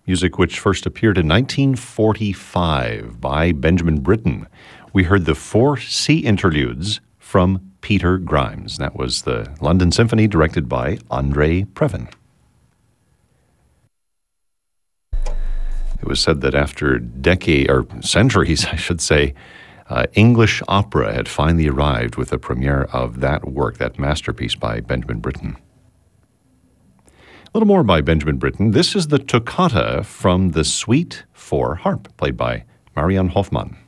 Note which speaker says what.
Speaker 1: music which first appeared in 1945 by Benjamin Britten. We heard the 4 sea interludes from Peter Grimes. That was the London Symphony directed by André Previn. It was said that after centuries, I should say, English opera had finally arrived with the premiere of that work, that masterpiece by Benjamin Britten. A little more by Benjamin Britten. This is the toccata from the Suite for Harp, played by Marianne Hoffmann.